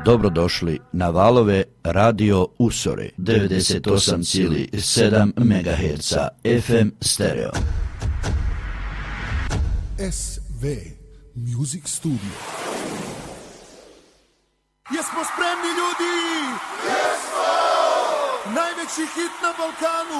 Dobrodošli na valove Radio Usore 98,7 MHz FM stereo. SV Music Studio. Jesmo spremni, ljudi? Jesmo! Najveći hit na Balkanu.